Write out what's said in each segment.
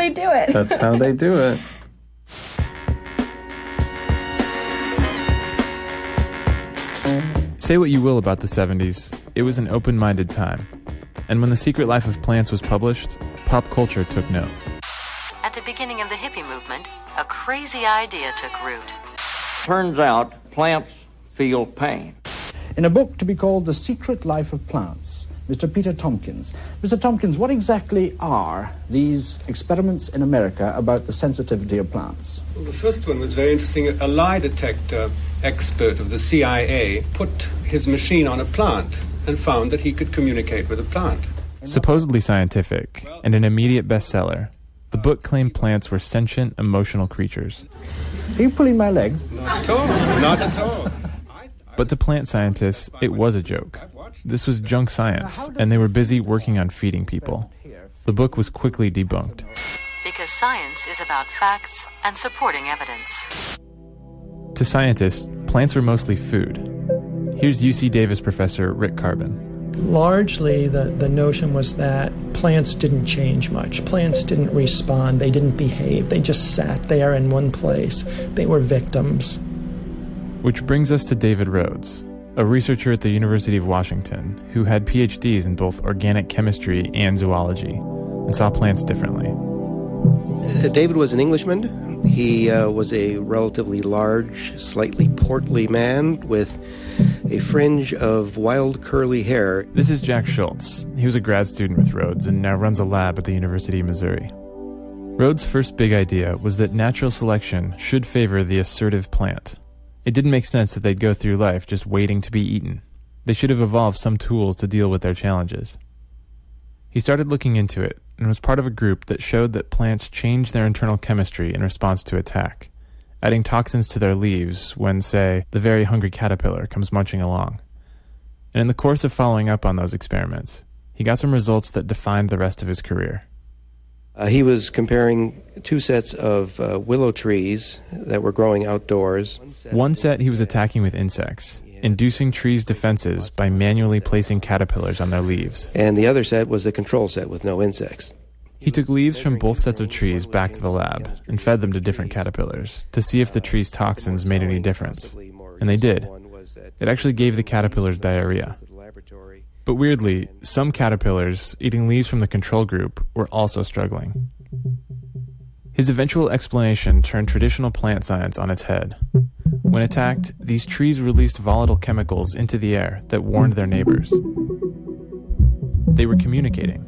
they do it. That's how they do it. Say what you will about the 70s, it was an open-minded time. And when The Secret Life of Plants was published, pop culture took note. At the beginning of the hippie movement, a crazy idea took root. Turns out plants feel pain. In a book to be called The Secret Life of Plants, Mr. Peter Tompkins. Mr. Tompkins, what exactly are these experiments in America about the sensitivity of plants? Well, the first one was very interesting. A lie detector expert of the CIA put his machine on a plant and found that he could communicate with a plant. Supposedly scientific, and an immediate bestseller, the book claimed plants were sentient, emotional creatures. Are you pulling my leg? Not at all. Not at all. But to plant scientists, it was a joke. This was junk science, and they were busy working on feeding people. The book was quickly debunked. Because science is about facts and supporting evidence. To scientists, plants were mostly food. Here's UC Davis professor Rick Carbon. Largely, the notion was that plants didn't change much. Plants didn't respond. They didn't behave. They just sat there in one place. They were victims. Which brings us to David Rhodes, a researcher at the University of Washington who had PhDs in both organic chemistry and zoology and saw plants differently. David was an Englishman. He was a relatively large, slightly portly man with a fringe of wild curly hair. This is Jack Schultz. He was a grad student with Rhodes and now runs a lab at the University of Missouri. Rhodes' first big idea was that natural selection should favor the assertive plant. It didn't make sense that they'd go through life just waiting to be eaten. They should have evolved some tools to deal with their challenges. He started looking into it and was part of a group that showed that plants change their internal chemistry in response to attack, adding toxins to their leaves when, say, the very hungry caterpillar comes munching along. And in the course of following up on those experiments, he got some results that defined the rest of his career. He was comparing two sets of willow trees that were growing outdoors. One set he was attacking with insects, inducing trees' defenses by manually placing caterpillars on their leaves. And the other set was the control set with no insects. He took leaves from both sets of trees back to the lab and fed them to different caterpillars to see if the tree's toxins made any difference. And they did. It actually gave the caterpillars diarrhea. But weirdly, some caterpillars eating leaves from the control group were also struggling. His eventual explanation turned traditional plant science on its head. When attacked, these trees released volatile chemicals into the air that warned their neighbors. They were communicating.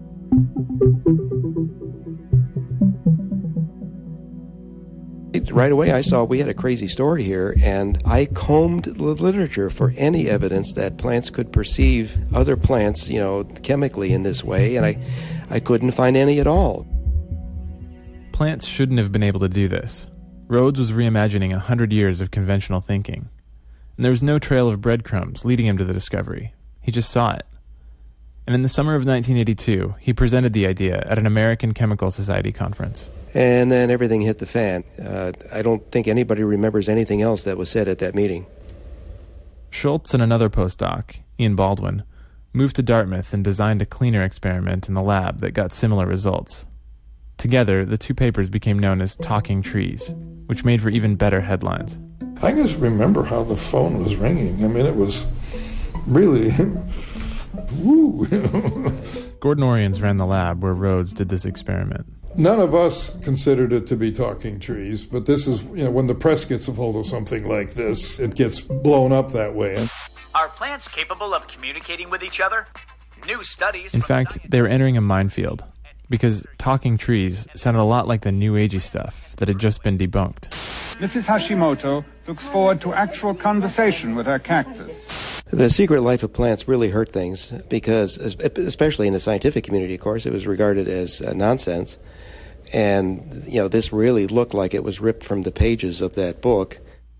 Right away I saw we had a crazy story here, and I combed the literature for any evidence that plants could perceive other plants, chemically in this way, and I couldn't find any at all. Plants shouldn't have been able to do this. Rhodes was reimagining 100 years of conventional thinking, and there was no trail of breadcrumbs leading him to the discovery. He just saw it. And in the summer of 1982, he presented the idea at an American Chemical Society conference. And then everything hit the fan. I don't think anybody remembers anything else that was said at that meeting. Schultz and another postdoc, Ian Baldwin, moved to Dartmouth and designed a cleaner experiment in the lab that got similar results. Together, the two papers became known as Talking Trees, which made for even better headlines. I just remember how the phone was ringing. I mean, it was really... woo! Gordon Oriens ran the lab where Rhodes did this experiment. None of us considered it to be talking trees, but this is, when the press gets a hold of something like this, it gets blown up that way. Are plants capable of communicating with each other? New studies... In fact, they were entering a minefield, because talking trees sounded a lot like the New Agey stuff that had just been debunked. Mrs. Hashimoto looks forward to actual conversation with her cactus. The Secret Life of Plants really hurt things because, especially in the scientific community, of course, it was regarded as nonsense. And, this really looked like it was ripped from the pages of that book.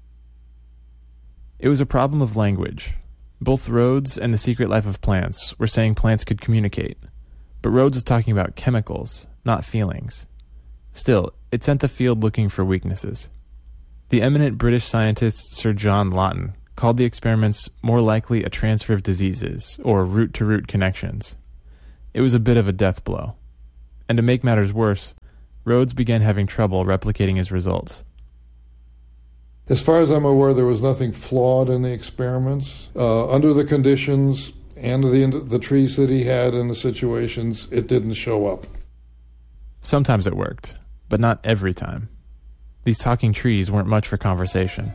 It was a problem of language. Both Rhodes and The Secret Life of Plants were saying plants could communicate. But Rhodes was talking about chemicals, not feelings. Still, it sent the field looking for weaknesses. The eminent British scientist Sir John Lawton called the experiments more likely a transfer of diseases or root-to-root connections. It was a bit of a death blow. And to make matters worse, Rhodes began having trouble replicating his results. As far as I'm aware, there was nothing flawed in the experiments. Under the conditions and the trees that he had in the situations, it didn't show up. Sometimes it worked, but not every time. These talking trees weren't much for conversation.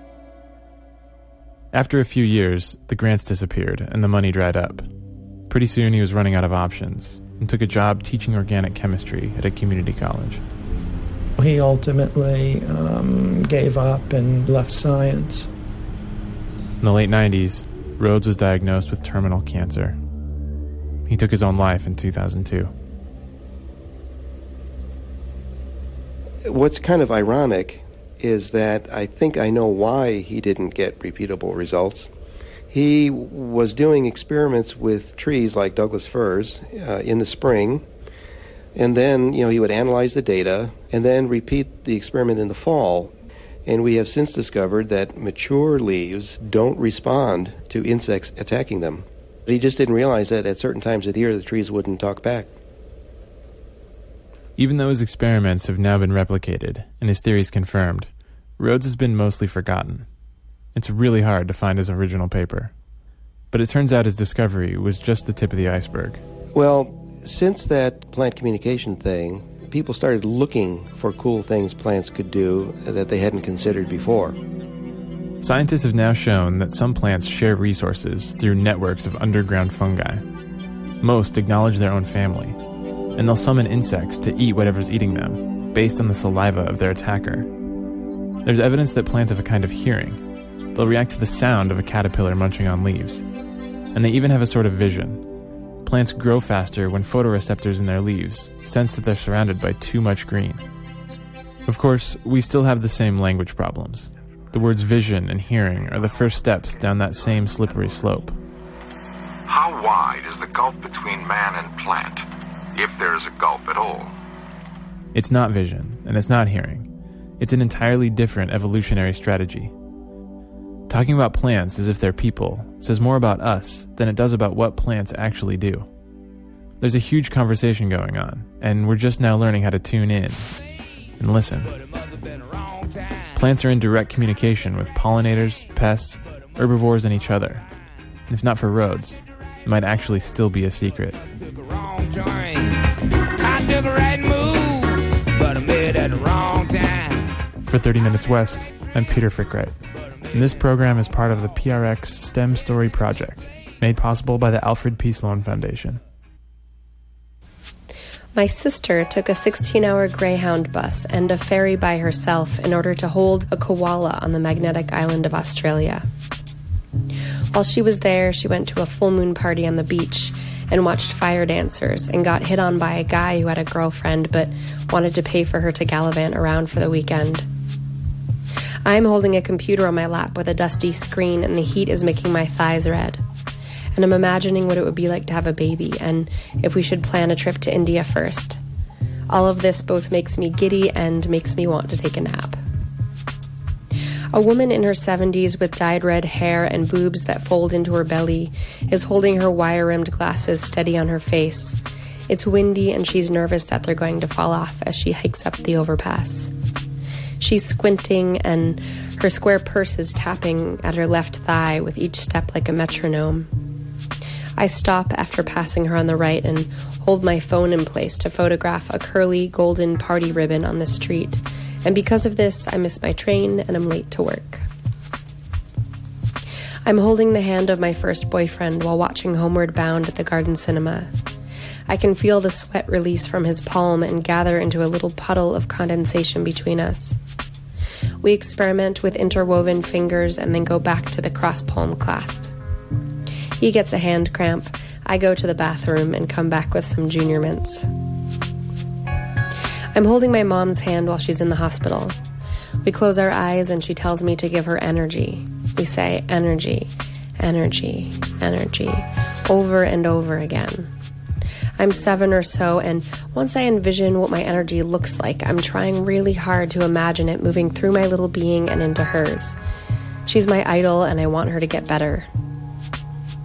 After a few years, the grants disappeared and the money dried up. Pretty soon he was running out of options and took a job teaching organic chemistry at a community college. He ultimately gave up and left science. In the late 90s, Rhodes was diagnosed with terminal cancer. He took his own life in 2002. What's kind of ironic is that I think I know why he didn't get repeatable results. He was doing experiments with trees like Douglas firs in the spring, and then he would analyze the data and then repeat the experiment in the fall. And we have since discovered that mature leaves don't respond to insects attacking them. But he just didn't realize that at certain times of the year the trees wouldn't talk back. Even though his experiments have now been replicated and his theories confirmed, Rhodes has been mostly forgotten. It's really hard to find his original paper. But it turns out his discovery was just the tip of the iceberg. Well, since that plant communication thing, people started looking for cool things plants could do that they hadn't considered before. Scientists have now shown that some plants share resources through networks of underground fungi. Most acknowledge their own family, and they'll summon insects to eat whatever's eating them, based on the saliva of their attacker. There's evidence that plants have a kind of hearing. They'll react to the sound of a caterpillar munching on leaves. And they even have a sort of vision. Plants grow faster when photoreceptors in their leaves sense that they're surrounded by too much green. Of course, we still have the same language problems. The words vision and hearing are the first steps down that same slippery slope. How wide is the gulf between man and plant, if there is a gulf at all? It's not vision, and it's not hearing. It's an entirely different evolutionary strategy. Talking about plants as if they're people says more about us than it does about what plants actually do. There's a huge conversation going on, and we're just now learning how to tune in and listen. Plants are in direct communication with pollinators, pests, herbivores, and each other. And if not for Rhodes, it might actually still be a secret. For 30 Minutes West, I'm Peter Frickright. And this program is part of the PRX STEM Story Project, made possible by the Alfred P. Sloan Foundation. My sister took a 16-hour Greyhound bus and a ferry by herself in order to hold a koala on the magnetic island of Australia. While she was there, she went to a full moon party on the beach and watched fire dancers and got hit on by a guy who had a girlfriend but wanted to pay for her to gallivant around for the weekend. I'm holding a computer on my lap with a dusty screen, and the heat is making my thighs red. And I'm imagining what it would be like to have a baby, and if we should plan a trip to India first. All of this both makes me giddy and makes me want to take a nap. A woman in her 70s with dyed red hair and boobs that fold into her belly is holding her wire-rimmed glasses steady on her face. It's windy, and she's nervous that they're going to fall off as she hikes up the overpass. She's squinting, and her square purse is tapping at her left thigh with each step like a metronome. I stop after passing her on the right and hold my phone in place to photograph a curly golden party ribbon on the street. And because of this, I miss my train and I'm late to work. I'm holding the hand of my first boyfriend while watching Homeward Bound at the Garden Cinema. I can feel the sweat release from his palm and gather into a little puddle of condensation between us. We experiment with interwoven fingers and then go back to the cross-palm clasp. He gets a hand cramp. I go to the bathroom and come back with some Junior Mints. I'm holding my mom's hand while she's in the hospital. We close our eyes and she tells me to give her energy. We say energy, energy, energy, over and over again. I'm 7 or so, and once I envision what my energy looks like, I'm trying really hard to imagine it moving through my little being and into hers. She's my idol, and I want her to get better.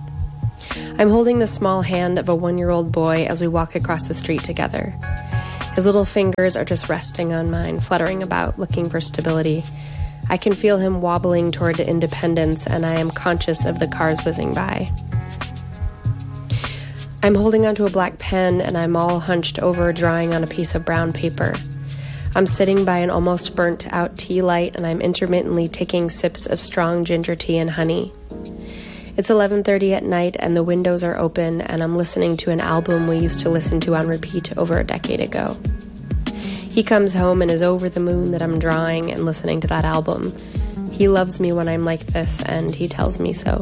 I'm holding the small hand of a 1-year-old boy as we walk across the street together. His little fingers are just resting on mine, fluttering about, looking for stability. I can feel him wobbling toward independence, and I am conscious of the cars whizzing by. I'm holding onto a black pen, and I'm all hunched over, drawing on a piece of brown paper. I'm sitting by an almost burnt-out tea light, and I'm intermittently taking sips of strong ginger tea and honey. It's 11:30 at night, and the windows are open, and I'm listening to an album we used to listen to on repeat over a decade ago. He comes home and is over the moon that I'm drawing and listening to that album. He loves me when I'm like this, and he tells me so.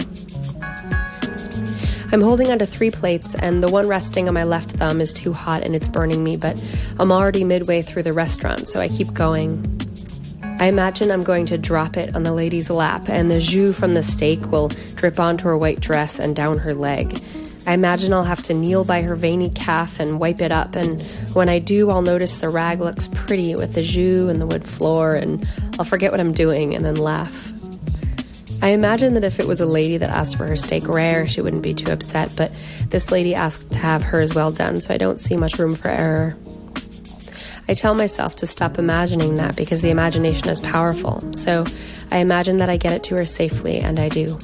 I'm holding onto 3 plates, and the one resting on my left thumb is too hot and it's burning me, but I'm already midway through the restaurant, so I keep going. I imagine I'm going to drop it on the lady's lap, and the jus from the steak will drip onto her white dress and down her leg. I imagine I'll have to kneel by her veiny calf and wipe it up, and when I do, I'll notice the rag looks pretty with the jus and the wood floor, and I'll forget what I'm doing and then laugh. I imagine that if it was a lady that asked for her steak rare, she wouldn't be too upset, but this lady asked to have hers well done, so I don't see much room for error. I tell myself to stop imagining that because the imagination is powerful, so I imagine that I get it to her safely, and I do.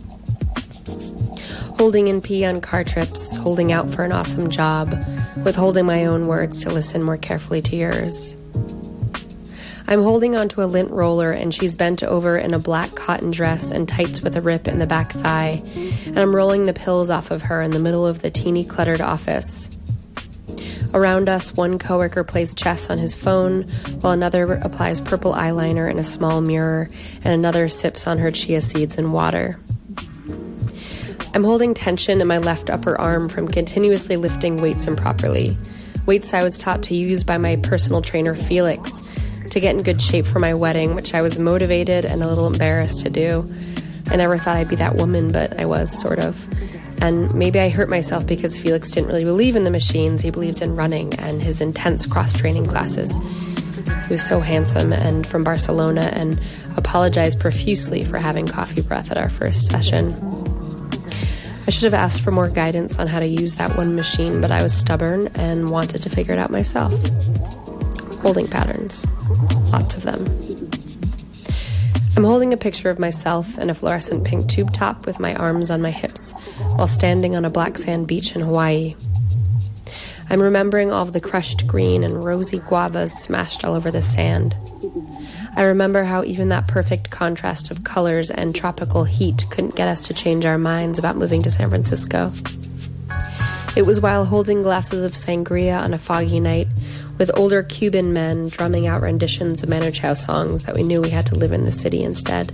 Holding in pee on car trips, holding out for an awesome job, withholding my own words to listen more carefully to yours. I'm holding onto a lint roller, and she's bent over in a black cotton dress and tights with a rip in the back thigh, and I'm rolling the pills off of her in the middle of the teeny cluttered office. Around us, one coworker plays chess on his phone, while another applies purple eyeliner in a small mirror, and another sips on her chia seeds and water. I'm holding tension in my left upper arm from continuously lifting weights improperly. Weights I was taught to use by my personal trainer, Felix, to get in good shape for my wedding, which I was motivated and a little embarrassed to do. I never thought I'd be that woman, but I was, sort of. And maybe I hurt myself because Felix didn't really believe in the machines. He believed in running and his intense cross-training classes. He was so handsome and from Barcelona and apologized profusely for having coffee breath at our first session. I should have asked for more guidance on how to use that one machine, but I was stubborn and wanted to figure it out myself. Holding patterns. Lots of them. I'm holding a picture of myself in a fluorescent pink tube top with my arms on my hips while standing on a black sand beach in Hawaii. I'm remembering all of the crushed green and rosy guavas smashed all over the sand. I remember how even that perfect contrast of colors and tropical heat couldn't get us to change our minds about moving to San Francisco. It was while holding glasses of sangria on a foggy night with older Cuban men drumming out renditions of Manu Chao songs that we knew we had to live in the city instead.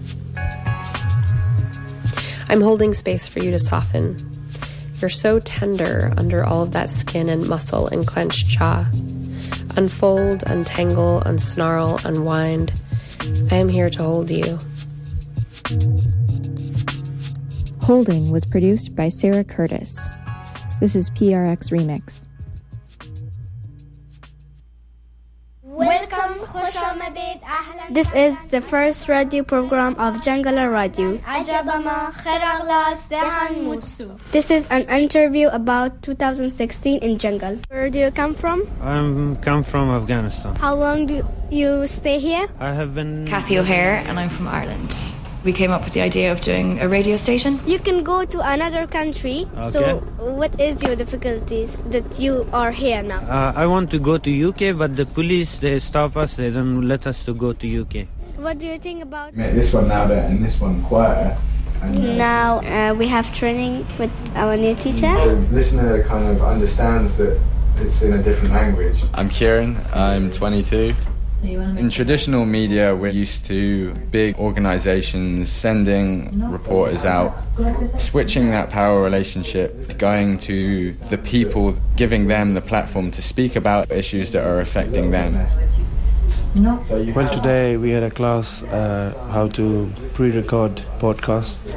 I'm holding space for you to soften. You're so tender under all of that skin and muscle and clenched jaw. Unfold, untangle, unsnarl, unwind. I am here to hold you. Holding was produced by Sarah Curtis. This is PRX Remix. Welcome, this is the first radio program of Jangala Radio. This is an interview about 2016 in Jungle. Where do you come from? I come from Afghanistan. How long do you stay here? I have been... Kathy O'Hare, and I'm from Ireland. We came up with the idea of doing a radio station. You can go to another country. Okay. So what is your difficulties that you are here now? I want to go to UK, but the police, they stop us. They don't let us to go to UK. What do you think about... Make this one louder and this one quieter. And, now we have training with our new teacher. The listener kind of understands that it's in a different language. I'm Kieran. I'm 22. In traditional media, we're used to big organizations sending reporters out, switching that power relationship, going to the people, giving them the platform to speak about issues that are affecting them. Well, today we had a class how to pre-record podcasts.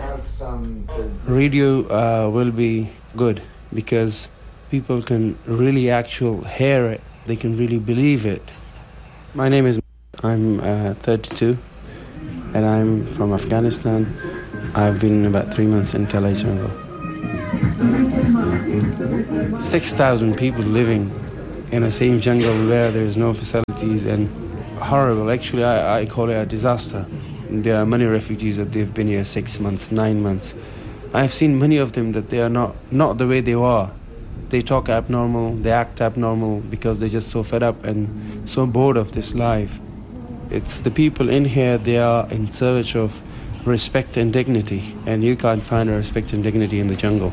Radio will be good because people can really actually hear it. They can really believe it. My name is... I'm 32 and I'm from Afghanistan. I've been about 3 months in Calais Jungle. 6,000 people living in a same jungle where there's no facilities and horrible. Actually, I call it a disaster. There are many refugees that they've been here 6 months, 9 months. I've seen many of them that they are not the way they are. They talk abnormal, they act abnormal because they're just so fed up and so bored of this life. It's the people in here, they are in search of respect and dignity, and you can't find a respect and dignity in the jungle.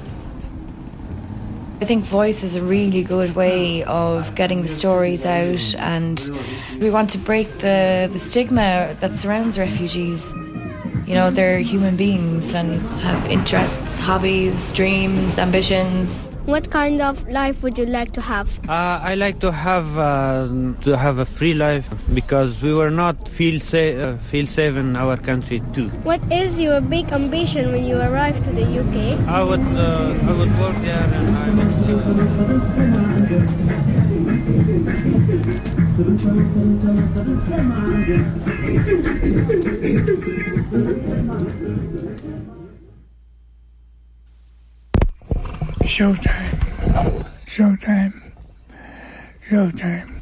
I think voice is a really good way of getting the stories out, and we want to break the stigma that surrounds refugees. You know, they're human beings and have interests, hobbies, dreams, ambitions. What kind of life would you like to have? I like to have a free life because we will not feel safe in our country too. What is your big ambition when you arrive to the UK? I would work there and I Showtime.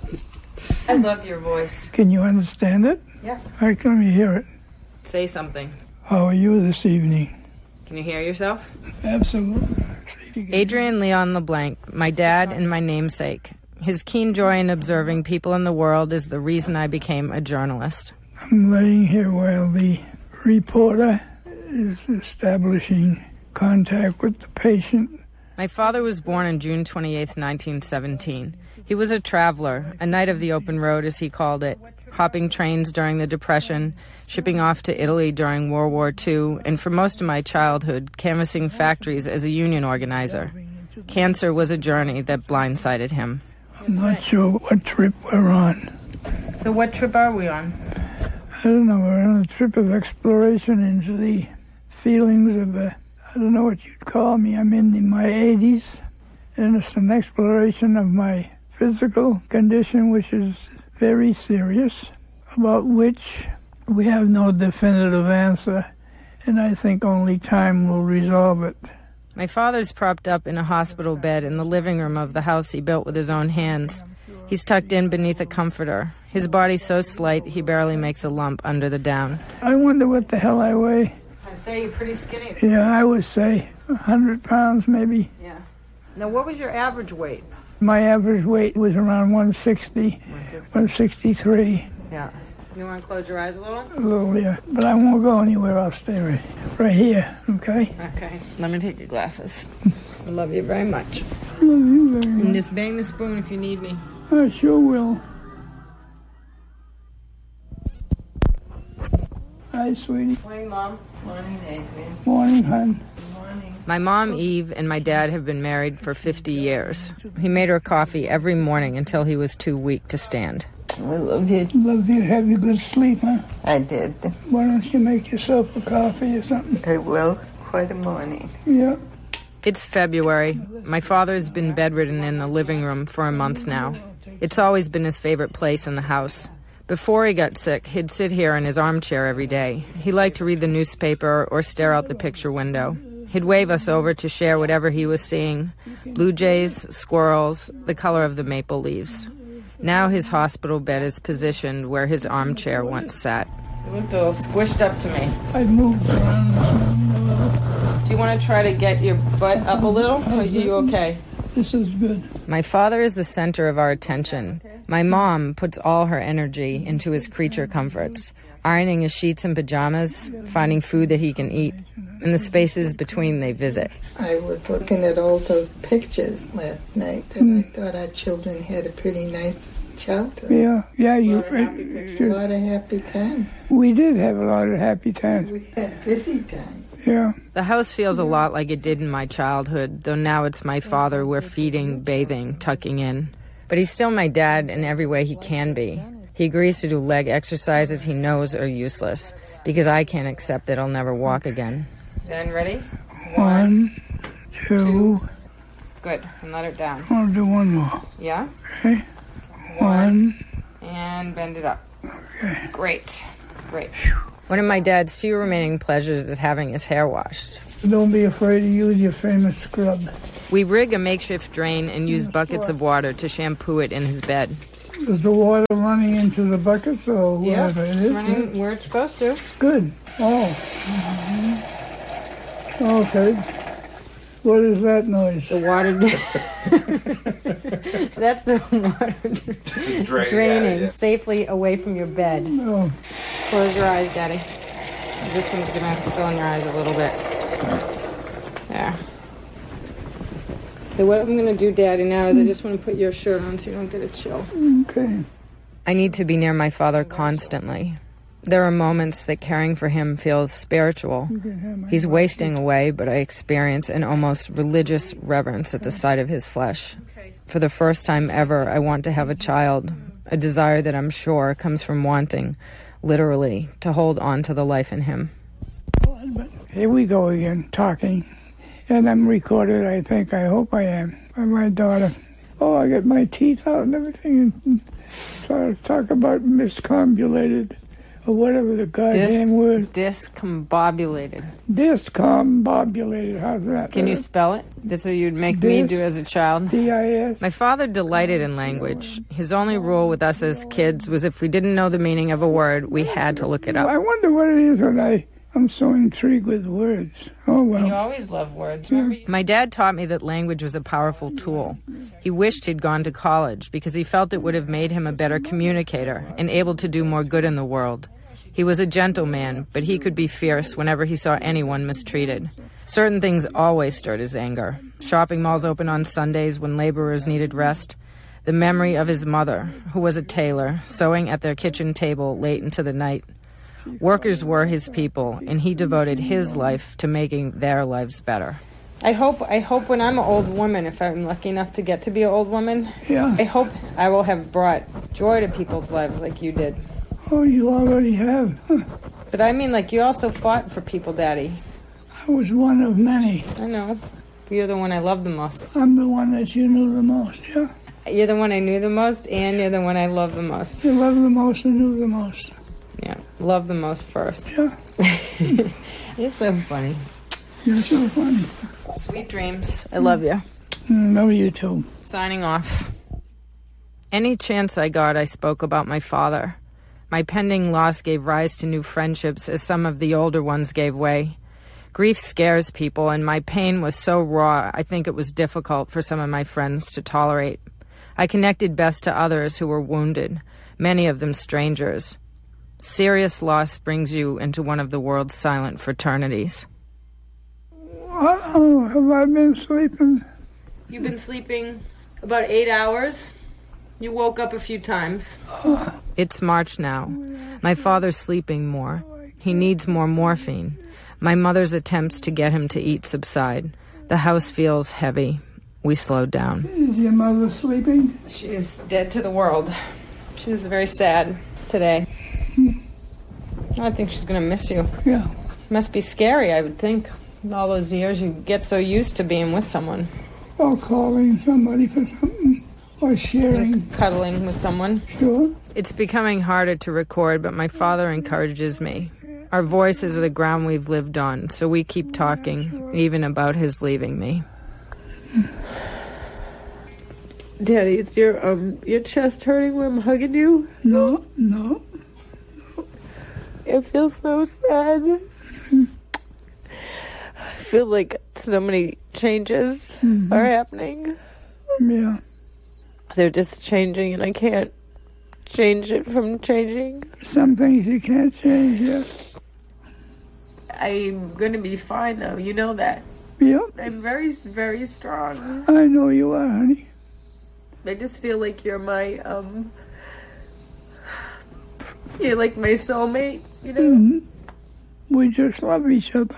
I love your voice. Can you understand it? Yeah. All right, let me hear it. Say something. How are you this evening? Can you hear yourself? Absolutely. Adrian Leon LeBlanc, my dad and my namesake. His keen joy in observing people in the world is the reason I became a journalist. I'm laying here while the reporter is establishing contact with the patient. My father was born on June 28, 1917. He was a traveler, a knight of the open road, as he called it, hopping trains during the Depression, shipping off to Italy during World War II, and for most of my childhood, canvassing factories as a union organizer. Cancer was a journey that blindsided him. I'm not sure what trip we're on. So what trip are we on? I don't know. We're on a trip of exploration into the feelings of I don't know what you'd call me. I'm in my 80s, and it's an exploration of my physical condition, which is very serious, about which we have no definitive answer, and I think only time will resolve it. My father's propped up in a hospital bed in the living room of the house he built with his own hands. He's tucked in beneath a comforter. His body's so slight he barely makes a lump under the down. I wonder what the hell I weigh. I say you're pretty skinny. Yeah, I would say 100 pounds maybe. Yeah. Now, what was your average weight? My average weight was around 160, 163. Yeah. You want to close your eyes a little? A little, yeah. But I won't go anywhere. I'll stay right here, okay? Okay. Let me take your glasses. I love you very much. I love you very much. And just bang the spoon if you need me. I sure will. Hi, sweetie. Morning, Mom. Morning, Adrian. Morning, hon. Morning. My mom, Eve, and my dad have been married for 50 years. He made her coffee every morning until he was too weak to stand. I love you. Love you. Have you good sleep, huh? I did. Why don't you make yourself a coffee or something? I will. Quite a morning. Yeah. It's February. My father's been bedridden in the living room for a month now. It's always been his favorite place in the house. Before he got sick, he'd sit here in his armchair every day. He liked to read the newspaper or stare out the picture window. He'd wave us over to share whatever he was seeing. Blue jays, squirrels, the color of the maple leaves. Now his hospital bed is positioned where his armchair once sat. You looked a little squished up to me. I've moved around a little. Do you want to try to get your butt up a little? Or are you okay? This is good. My father is the center of our attention. My mom puts all her energy into his creature comforts, ironing his sheets and pajamas, finding food that he can eat, and the spaces between they visit. I was looking at all those pictures last night, and I thought our children had a pretty nice childhood. Yeah. A lot of happy times. We did have a lot of happy times. We had busy times. Yeah. The house feels a lot like it did in my childhood, though now it's my father we're feeding, bathing, tucking in. But he's still my dad in every way he can be. He agrees to do leg exercises he knows are useless, because I can't accept that I'll never walk again. Then ready? 1, 2. Good, and let it down. I'll do one more. Yeah? Okay. 1. And bend it up. Okay. Great. One of my dad's few remaining pleasures is having his hair washed. Don't be afraid to use your famous scrub. We rig a makeshift drain and use buckets of water to shampoo it in his bed. Is the water running into the buckets or wherever it is? It's running where it's supposed to. Good. Oh. Okay. What is that noise? The water. That's the water draining safely away from your bed. Oh. Close your eyes, Daddy. This one's going to spill in your eyes a little bit. There. So what I'm going to do, Daddy, now is I just want to put your shirt on so you don't get a chill. Okay. I need to be near my father constantly. There are moments that caring for him feels spiritual. He's wasting away, but I experience an almost religious reverence at the sight of his flesh. For the first time ever, I want to have a child, a desire that I'm sure comes from wanting, literally, to hold on to the life in him. Here we go again, talking. And I'm recorded, I think. I hope I am. By my daughter. Oh, I got my teeth out and everything. And try to talk about miscombobulated. Or whatever the goddamn word. Discombobulated. Discombobulated. How's that? Can you spell it? That's what you'd make me do as a child. D-I-S. My father delighted in language. His only rule with us as kids was if we didn't know the meaning of a word, we had to look it up. I wonder what it is when I'm so intrigued with words. Oh, well. You always love words. My dad taught me that language was a powerful tool. He wished he'd gone to college because he felt it would have made him a better communicator and able to do more good in the world. He was a gentleman, but he could be fierce whenever he saw anyone mistreated. Certain things always stirred his anger. Shopping malls open on Sundays when laborers needed rest. The memory of his mother, who was a tailor, sewing at their kitchen table late into the night. Workers were his people, and he devoted his life to making their lives better. I hope when I'm an old woman, if I'm lucky enough to get to be an old woman, I hope I will have brought joy to people's lives like you did. Oh, you already have. Huh. But I mean, like, you also fought for people, Daddy. I was one of many. I know. You're the one I love the most. I'm the one that you knew the most, yeah? You're the one I knew the most, and you're the one I love the most. You love the most and knew the most. Yeah, love the most first. Yeah. You're so funny. You're so funny. Sweet dreams. I love you. Love you too. Signing off. Any chance I got, I spoke about my father. My pending loss gave rise to new friendships as some of the older ones gave way. Grief scares people, and my pain was so raw, I think it was difficult for some of my friends to tolerate. I connected best to others who were wounded, many of them strangers. Serious loss brings you into one of the world's silent fraternities. Uh-oh, have I been sleeping? You've been sleeping about 8 hours. You woke up a few times. It's March now. My father's sleeping more. He needs more morphine. My mother's attempts to get him to eat subside. The house feels heavy. We slowed down. Is your mother sleeping? She's dead to the world. She was very sad today. I think she's going to miss you. Yeah. Must be scary, I would think. In all those years, you get so used to being with someone. Or calling somebody for something. Or sharing. And cuddling with someone. Sure. It's becoming harder to record, but my father encourages me. Our voices are the ground we've lived on, so we keep talking, even about his leaving me. Daddy, is your chest hurting when I'm hugging you? No. It feels so sad. I feel like so many changes are happening. Yeah. They're just changing, and I can't change it from changing. Some things you can't change, yes. I'm going to be fine, though. You know that. Yeah. I'm very, very strong. I know you are, honey. I just feel like you're my, you're like my soulmate, you know? Mm-hmm. We just love each other.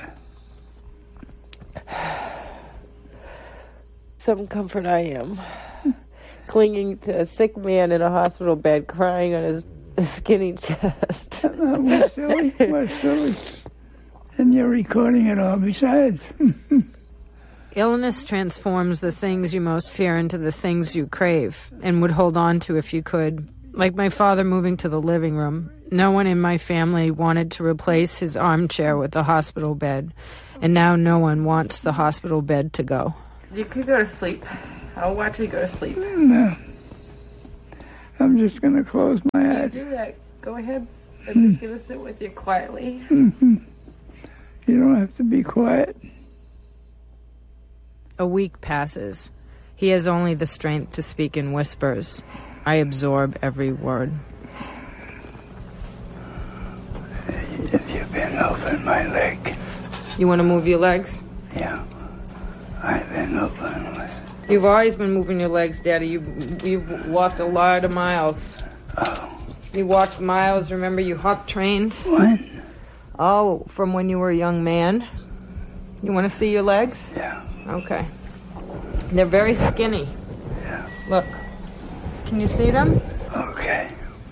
Some comfort I am. Clinging to a sick man in a hospital bed, crying on his skinny chest. We're silly. And you're recording it all besides. Illness transforms the things you most fear into the things you crave and would hold on to if you could. Like my father moving to the living room. No one in my family wanted to replace his armchair with the hospital bed, and now no one wants the hospital bed to go. You could go to sleep. I'll watch you go to sleep. No. I'm just going to close my eyes. Do that. Go ahead. I'm just going to sit with you quietly. Mm-hmm. You don't have to be quiet. A week passes. He has only the strength to speak in whispers. I absorb every word. Have you been over my leg? You want to move your legs? Yeah. I've been over my leg. You've always been moving your legs, Daddy. You've walked a lot of miles. Oh. You walked miles. Remember, you hopped trains? When? Oh, from when you were a young man. You want to see your legs? Yeah. Okay. They're very skinny. Yeah. Look. Can you see them? Okay.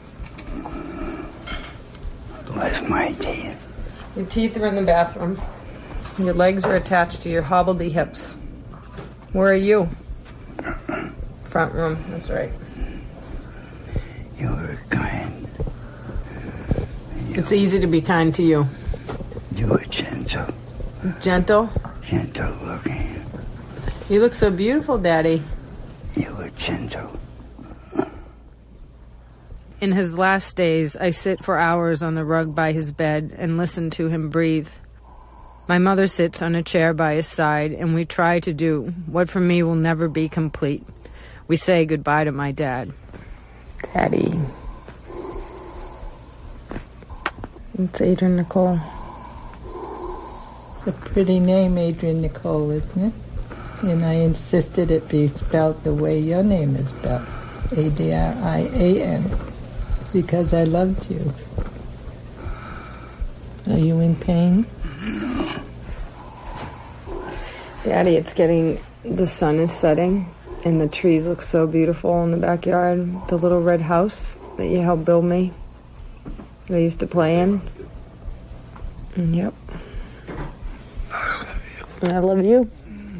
Where's my teeth? Your teeth are in the bathroom. Your legs are attached to your hobbledy hips. Where are you? Front room. That's right. You were kind. It's easy to be kind to you. You were gentle. Gentle? Gentle looking. You look so beautiful, Daddy. You were gentle. In his last days, I sit for hours on the rug by his bed and listen to him breathe. My mother sits on a chair by his side, and we try to do what for me will never be complete. We say goodbye to my dad. Daddy. It's Adrian Nicole. It's a pretty name, Adrian Nicole, isn't it? And I insisted it be spelled the way your name is spelled, Adrian, because I loved you. Are you in pain? Daddy, it's the sun is setting, and the trees look so beautiful in the backyard. The little red house that you helped build me, that I used to play in. Yep. I love you.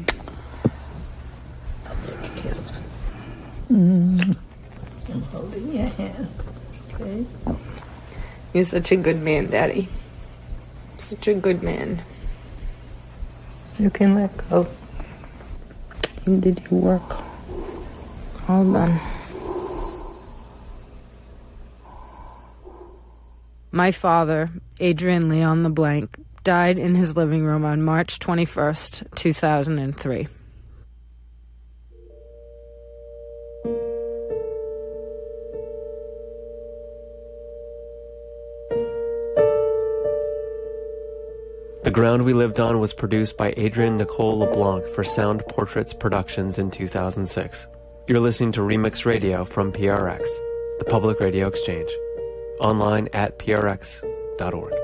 I'll take a kiss. Mm. I'm holding your hand. Okay? You're such a good man, Daddy. Such a good man. You can let go. You did your work. All done. My father, Adrian Leon LeBlanc, died in his living room on March 21st, 2003. The Ground We Lived On was produced by Adrian Nicole LeBlanc for Sound Portraits Productions in 2006. You're listening to Remix Radio from PRX, the Public Radio Exchange. Online at prx.org.